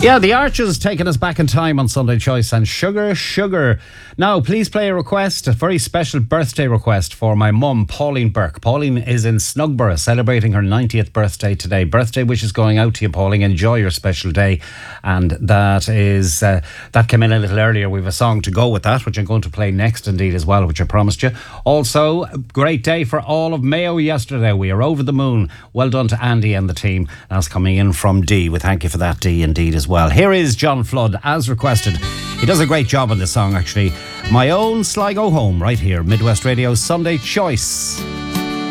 Yeah, the Archers taking us back in time on Sunday Choice and Sugar, Sugar. Now, please play a request, a very special birthday request for my mum, Pauline Burke. Pauline is in Snugborough celebrating her 90th birthday today. Birthday wishes going out to you, Pauline. Enjoy your special day. And that came in a little earlier. We have a song to go with that, which I'm going to play next indeed as well, which I promised you. Also, great day for all of Mayo yesterday. We are over the moon. Well done to Andy and the team. That's coming in from Dee. We thank you for that, Dee, indeed as well. Here is John Flood, as requested. He does a great job on this song, actually. My Own Sligo Home, right here, Midwest Radio's Sunday Choice.